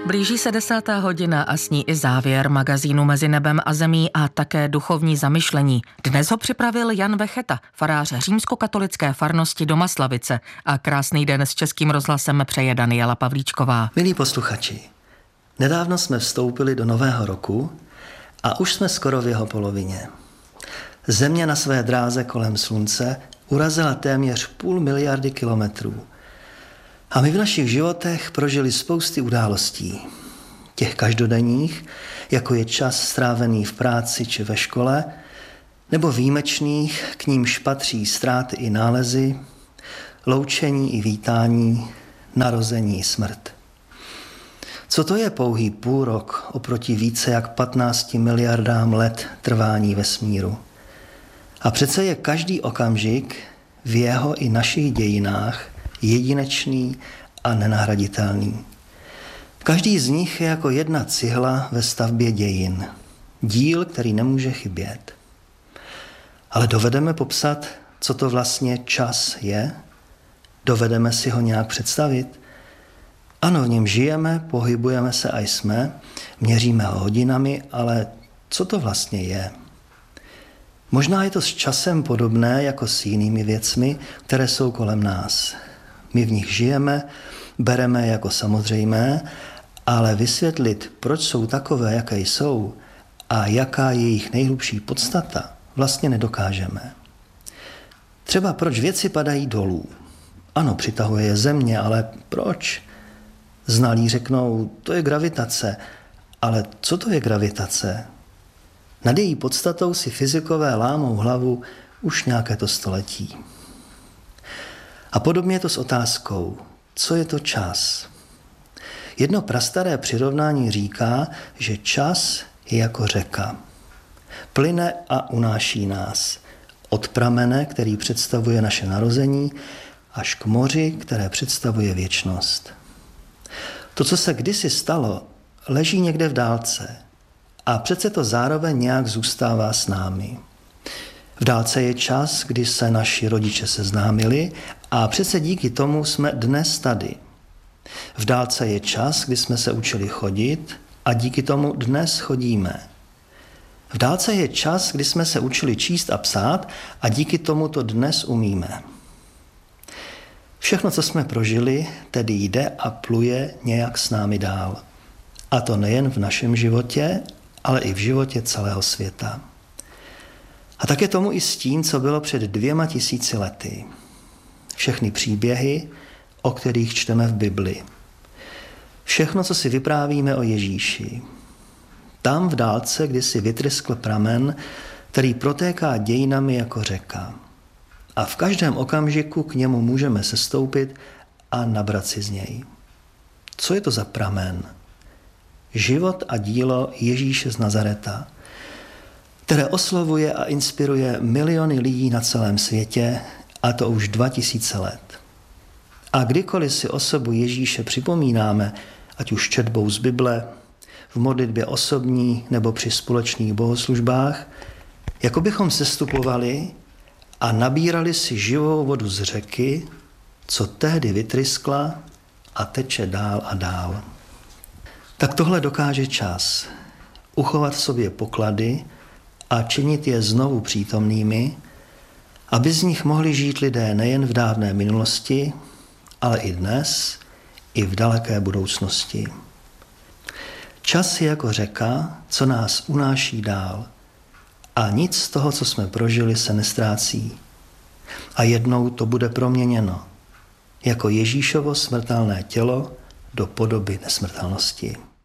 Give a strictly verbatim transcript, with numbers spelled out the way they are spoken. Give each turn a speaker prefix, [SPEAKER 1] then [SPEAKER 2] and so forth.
[SPEAKER 1] Blíží se desátá hodina a s ní i závěr magazínu Mezi nebem a zemí a také duchovní zamyšlení. Dnes ho připravil Jan Vecheta, farář římskokatolické farnosti do Maslavice, a krásný den s Českým rozhlasem přeje Daniela Pavlíčková.
[SPEAKER 2] Milí posluchači, nedávno jsme vstoupili do nového roku a už jsme skoro v jeho polovině. Země na své dráze kolem slunce urazila téměř půl miliardy kilometrů. A my v našich životech prožili spousty událostí. Těch každodenních, jako je čas strávený v práci či ve škole, nebo výjimečných, k nímž patří ztráty i nálezy, loučení i vítání, narození i smrt. Co to je pouhý půl rok oproti více jak patnácti miliardám let trvání vesmíru? A přece je každý okamžik v jeho i našich dějinách jedinečný a nenahraditelný. Každý z nich je jako jedna cihla ve stavbě dějin. Díl, který nemůže chybět. Ale dovedeme popsat, co to vlastně čas je? Dovedeme si ho nějak představit? Ano, v něm žijeme, pohybujeme se a jsme, měříme ho hodinami, ale co to vlastně je? Možná je to s časem podobné jako s jinými věcmi, které jsou kolem nás. My v nich žijeme, bereme jako samozřejmé, ale vysvětlit, proč jsou takové, jaké jsou a jaká je jejich nejhlubší podstata, vlastně nedokážeme. Třeba proč věci padají dolů. Ano, přitahuje je země, ale proč? Znalí řeknou, to je gravitace, ale co to je gravitace? Nad její podstatou si fyzikové lámou hlavu už nějaké to století. A podobně je to s otázkou, co je to čas? Jedno prastaré přirovnání říká, že čas je jako řeka. Plyne a unáší nás. Od pramene, který představuje naše narození, až k moři, které představuje věčnost. To, co se kdysi stalo, leží někde v dálce. A přece to zároveň nějak zůstává s námi. V dálce je čas, kdy se naši rodiče seznámili a přece díky tomu jsme dnes tady. V dálce je čas, kdy jsme se učili chodit a díky tomu dnes chodíme. V dálce je čas, kdy jsme se učili číst a psát a díky tomu to dnes umíme. Všechno, co jsme prožili, tedy jde a pluje nějak s námi dál. A to nejen v našem životě, ale i v životě celého světa. A tak je tomu i s tím, co bylo před dvěma tisíci lety. Všechny příběhy, o kterých čteme v Bibli. Všechno, co si vyprávíme o Ježíši. Tam v dálce, kdy si vytryskl pramen, který protéká dějinami jako řeka. A v každém okamžiku k němu můžeme sestoupit a nabrat si z něj. Co je to za pramen? Život a dílo Ježíše z Nazareta, které oslovuje a inspiruje miliony lidí na celém světě, a to už dva tisíce let. A kdykoliv si osobu Ježíše připomínáme, ať už četbou z Bible, v modlitbě osobní nebo při společných bohoslužbách, jako bychom sestupovali a nabírali si živou vodu z řeky, co tehdy vytryskla a teče dál a dál. Tak tohle dokáže čas. Uchovat v sobě poklady a činit je znovu přítomnými, aby z nich mohli žít lidé nejen v dávné minulosti, ale i dnes, i v daleké budoucnosti. Čas je jako řeka, co nás unáší dál. A nic z toho, co jsme prožili, se nestrácí. A jednou to bude proměněno, jako Ježíšovo smrtelné tělo do podoby nesmrtelnosti.